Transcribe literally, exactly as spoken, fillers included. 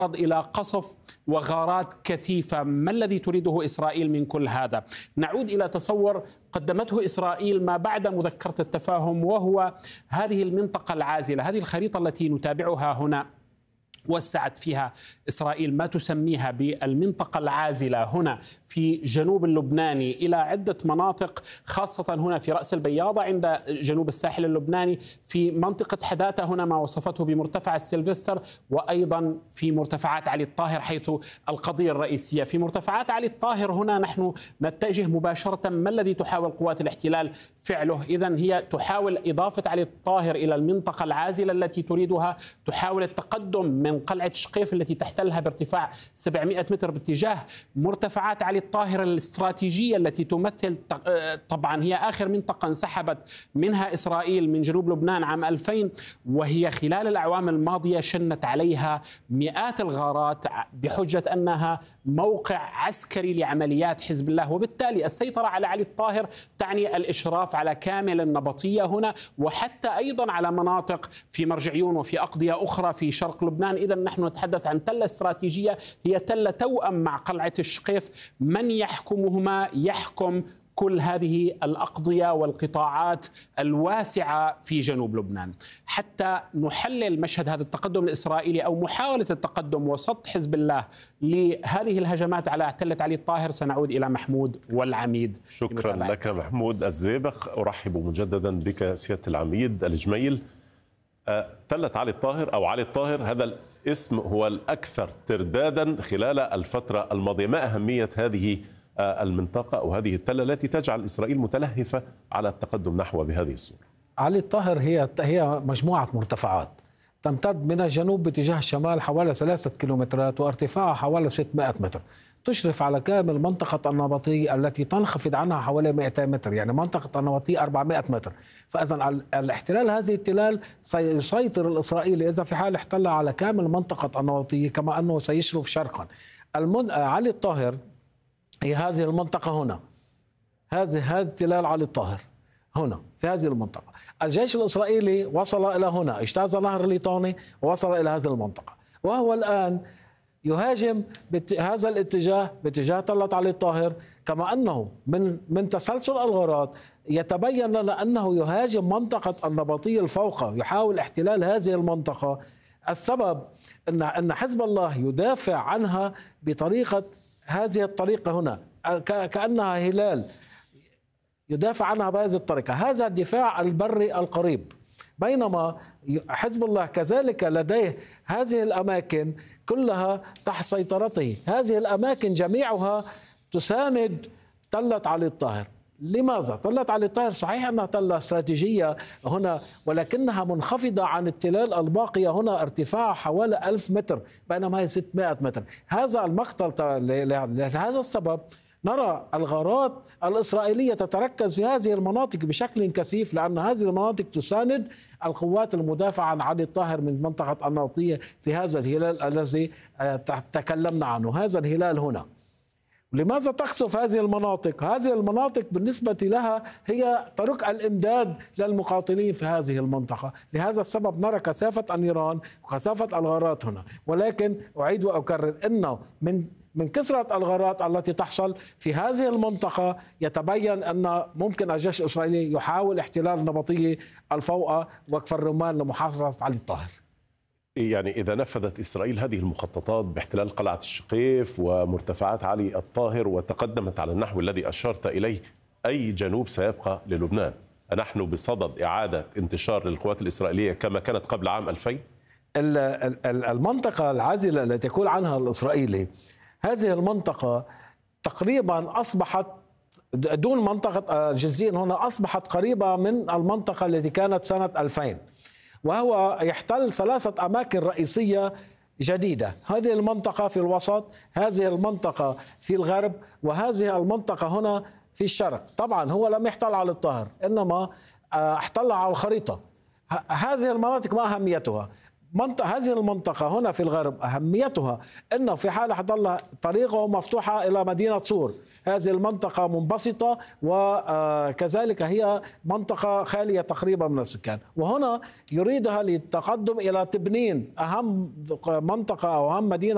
إلى قصف وغارات كثيفة. ما الذي تريده إسرائيل من كل هذا؟ نعود إلى تصور قدمته إسرائيل ما بعد مذكرة التفاهم، وهو هذه المنطقة العازلة، هذه الخريطة التي نتابعها هنا. وسعت فيها إسرائيل ما تسميها بالمنطقة العازلة هنا في جنوب اللبناني إلى عدة مناطق، خاصة هنا في رأس البياضة عند جنوب الساحل اللبناني، في منطقة حداثة هنا ما وصفته بمرتفع السيلفستر، وأيضا في مرتفعات علي الطاهر حيث القضية الرئيسية. في مرتفعات علي الطاهر هنا نحن نتجه مباشرة. ما الذي تحاول قوات الاحتلال فعله؟ إذن هي تحاول إضافة علي الطاهر إلى المنطقة العازلة التي تريدها، تحاول التقدم من من قلعة شقيف التي تحتلها بارتفاع سبعمئة متر باتجاه مرتفعات علي الطاهر الاستراتيجية التي تمثل طبعا هي آخر منطقة انسحبت منها إسرائيل من جنوب لبنان عام ألفين، وهي خلال الأعوام الماضية شنت عليها مئات الغارات بحجة أنها موقع عسكري لعمليات حزب الله. وبالتالي السيطرة على علي الطاهر تعني الإشراف على كامل النبطية هنا، وحتى أيضا على مناطق في مرجعيون وفي أقضية أخرى في شرق لبنان. إذا نحن نتحدث عن تلة استراتيجية هي تلة توأم مع قلعة الشقيف. من يحكمهما؟ يحكم كل هذه الأقضية والقطاعات الواسعة في جنوب لبنان. حتى نحلل مشهد هذا التقدم الإسرائيلي أو محاولة التقدم وسط حزب الله لهذه الهجمات على تلة علي الطاهر، سنعود إلى محمود والعميد. شكرا لك محمود الزيبق. أرحب مجددا بك سيادة العميد الجميل. تلة علي الطاهر أو علي الطاهر، هذا الاسم هو الأكثر تردادا خلال الفترة الماضية. ما أهمية هذه المنطقة أو هذه التلة التي تجعل إسرائيل متلهفة على التقدم نحو بهذه الصورة؟ علي الطاهر هي هي مجموعة مرتفعات تمتد من الجنوب باتجاه الشمال حوالي ثلاثة كيلومترات وارتفاعها حوالي ستمئة متر، تشرف على كامل منطقة النبطي التي تنخفض عنها حوالي مئتين متر، يعني منطقة النبطي أربعمئة متر. فإذا الاحتلال هذه التلال سيسيطر الإسرائيلي إذا في حال احتل على كامل منطقة النبطي، كما أنه سيشرف شرقا. المن... علي الطاهر هي هذه المنطقة هنا، هذه هذه تلال علي الطاهر هنا في هذه المنطقة. الجيش الإسرائيلي وصل إلى هنا، اجتاز نهر الليطاني ووصل إلى هذه المنطقة، وهو الآن يهاجم بهذا الاتجاه باتجاه تلة علي الطاهر. كما أنه من من تسلسل الغارات يتبين لنا أنه يهاجم منطقة النبطي الفوقى، يحاول احتلال هذه المنطقة. السبب أن أن حزب الله يدافع عنها بطريقة هذه الطريقة هنا، كأنها هلال يدافع عنها بهذه الطريقة. هذا الدفاع البري القريب، بينما حزب الله كذلك لديه هذه الأماكن كلها تحت سيطرته. هذه الأماكن جميعها تساند تلة علي الطاهر. لماذا؟ تلة علي الطاهر صحيح أنها تلة استراتيجية هنا، ولكنها منخفضة عن التلال الباقية هنا، ارتفاع حوالي ألف متر بينما هي ستمئة متر. هذا المقتل لهذا السبب نرى الغارات الإسرائيلية تتركز في هذه المناطق بشكل كثيف، لأن هذه المناطق تساند القوات المدافعة عن علي الطاهر من منطقة النبطية في هذا الهلال الذي تكلمنا عنه، هذا الهلال هنا. لماذا تقصف هذه المناطق؟ هذه المناطق بالنسبة لها هي طرق الإمداد للمقاتلين في هذه المنطقة. لهذا السبب نرى كثافة النيران وكثافة الغارات هنا. ولكن أعيد وأكرر أنه من من كثرة الغارات التي تحصل في هذه المنطقة يتبين أن ممكن الجيش الإسرائيلي يحاول احتلال النبطية الفوقى وكفر الرمان لمحاصرة علي الطاهر. يعني إذا نفذت إسرائيل هذه المخططات باحتلال قلعة الشقيف ومرتفعات علي الطاهر وتقدمت على النحو الذي أشرت إليه، أي جنوب سيبقى للبنان؟ نحن بصدد إعادة انتشار للقوات الإسرائيلية كما كانت قبل عام ألفين؟ المنطقة العازلة التي يقول عنها الإسرائيلي، هذه المنطقة تقريبا أصبحت دون منطقة جزئين هنا، أصبحت قريبة من المنطقة التي كانت سنة ألفين، وهو يحتل ثلاثة أماكن رئيسية جديدة. هذه المنطقة في الوسط، هذه المنطقة في الغرب، وهذه المنطقة هنا في الشرق. طبعا هو لم يحتل على الطاهر، إنما احتل على الخريطة. هذه المناطق ما أهميتها؟ منطقة هذه المنطقة هنا في الغرب أهميتها أنه في حال حضل طريقه مفتوحة إلى مدينة صور، هذه المنطقة منبسطة وكذلك هي منطقة خالية تقريبا من السكان، وهنا يريدها للتقدم إلى تبنين أهم منطقة أو أهم مدينة